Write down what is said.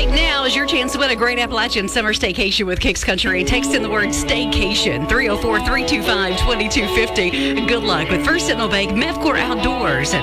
Right now is your chance to win a great Appalachian summer staycation with Kicks Country. Text in the word staycation, 304-325-2250. Good luck with First Sentinel Bank, Mevcor Outdoors, and